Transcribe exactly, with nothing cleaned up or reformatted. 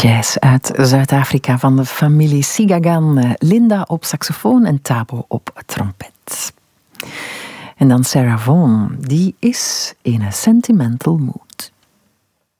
Jazz uit Zuid-Afrika van de familie Sigagan. Linda op saxofoon en Thabo op trompet. En dan Sarah Vaughan, die is in een sentimental mood.